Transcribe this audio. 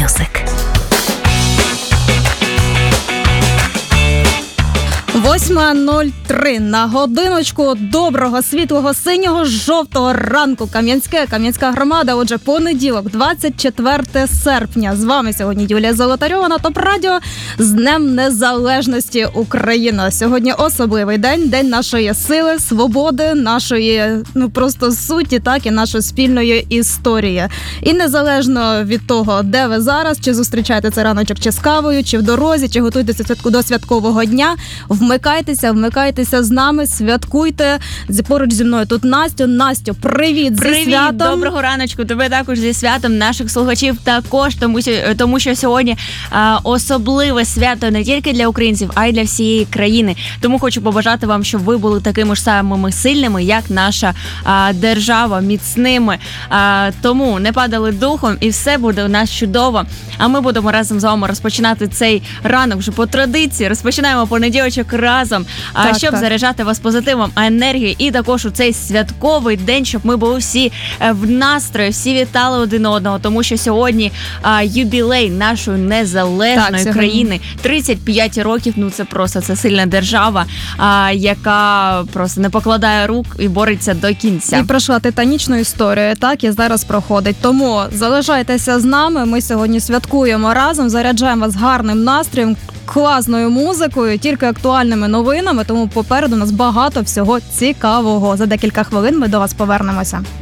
Music. 8:03 на годиночку. Доброго, світлого, синього, жовтого ранку. Кам'янська громада. Отже, понеділок, 24 серпня. З вами сьогодні Юлія Золотарьова на ТОП Радіо з Днем Незалежності України. Сьогодні особливий день, день нашої сили, свободи, нашої, просто суті, так, і нашої спільної історії. І незалежно від того, де ви зараз, чи зустрічаєте цей раночок, чи з кавою, чи в дорозі, чи готуєтеся до святкового дня, вмикайтеся з нами, святкуйте. Поруч зі мною тут Настю. Настю, привіт, зі святом. Доброго раночку, тебе також зі святом, наших слухачів також, тому що сьогодні особливе свято не тільки для українців, а й для всієї країни. Тому хочу побажати вам, щоб ви були такими ж самими сильними, як наша держава, міцними. Тому не падали духом і все буде у нас чудово. А ми будемо разом з вами розпочинати цей ранок вже по традиції. Розпочинаємо понеділочок разом, щоб заряджати вас позитивом, енергією і також у цей святковий день, щоб ми були всі в настрої, всі вітали один одного, тому що сьогодні юбілей нашої незалежної країни. 35 років, це сильна держава, яка просто не покладає рук і бореться до кінця. І пройшла титанічну історію, так, і зараз проходить. Тому залишайтеся з нами, ми сьогодні святкуємо разом, заряджаємо вас гарним настроєм, класною музикою, тільки актуальними новинами, тому попереду у нас багато всього цікавого. За декілька хвилин ми до вас повернемося.